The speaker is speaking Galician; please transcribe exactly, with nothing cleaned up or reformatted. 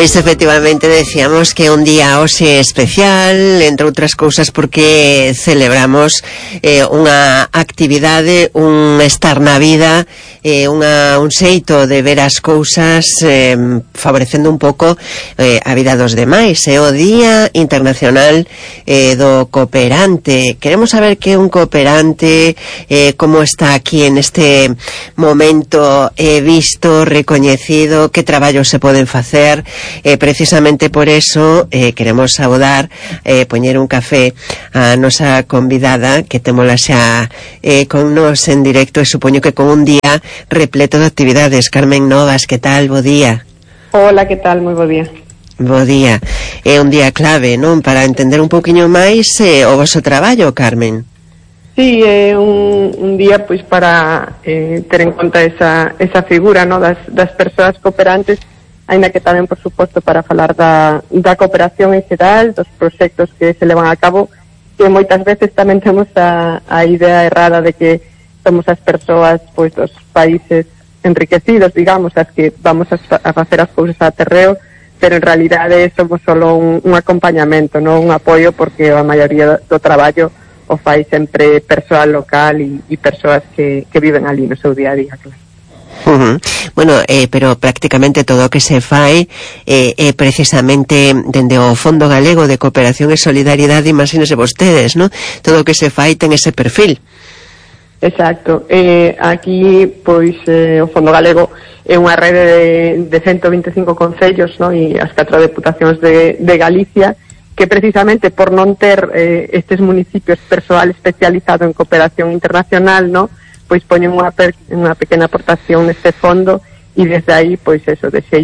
Pois efectivamente decíamos que un día hoxe especial, entre outras cousas porque celebramos eh, unha actividade, un estar na vida, eh, unha, un xeito de ver as cousas eh, favorecendo un pouco eh, a vida dos demais. É o Día Internacional eh, do Cooperante. Queremos saber que é un cooperante, eh, como está aquí en este momento eh, visto, recoñecido, que traballos se poden facer. Eh, precisamente por eso eh, queremos saudar, eh, poñer un café a nosa convidada, que témola xa eh, con nos en directo, e supoño que con un día repleto de actividades. Carmen Novas, que tal? Bo día. Hola, que tal? Moi bo día. Bo día. É un día clave, non? Para entender un pouquiño máis eh, o vosso traballo, Carmen. Sí, é un, un día pois para eh, ter en conta esa, esa figura, no, das, das persoas cooperantes, aínda que tamén, por suposto, para falar da, da cooperación en xeral, dos proxectos que se levan a cabo, que moitas veces tamén temos a, a idea errada de que somos as persoas pois dos países enriquecidos, digamos, as que vamos a, a facer as cousas a terreo, pero en realidade somos solo un, un acompañamento, non un apoio, porque a maioría do traballo o fai sempre persoal local e, e persoas que, que viven ali no seu día a día, claro. Uh-huh. Bueno, eh, pero prácticamente todo o que se fai é eh, eh, precisamente dende o Fondo Galego de Cooperación e Solidaridade, imagínense vostedes, ¿no? Todo o que se fai ten ese perfil. Exacto. Eh, aquí, pois, eh, o Fondo Galego é unha rede de, de ciento vinte e cinco concellos, ¿no? E as catro deputacións de, de Galicia, que precisamente por non ter eh, estes municipios persoal especializado en cooperación internacional, ¿no? Pois poñen unha, per, unha pequena aportación neste fondo, e desde aí, pois eso, de